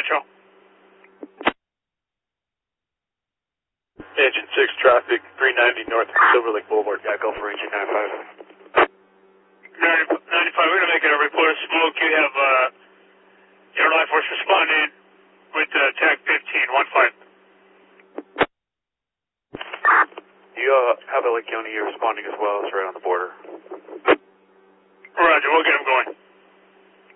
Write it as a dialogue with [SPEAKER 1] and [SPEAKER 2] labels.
[SPEAKER 1] Metro.
[SPEAKER 2] Engine 6 traffic, 390 north of Silver Lake Boulevard, Geico for engine 95.
[SPEAKER 1] 95, we're going to make it a report of smoke. You have Air Life Force responding with TAC 1515.
[SPEAKER 2] You have LA County here responding as well. It's right on the border.
[SPEAKER 1] Roger, we'll get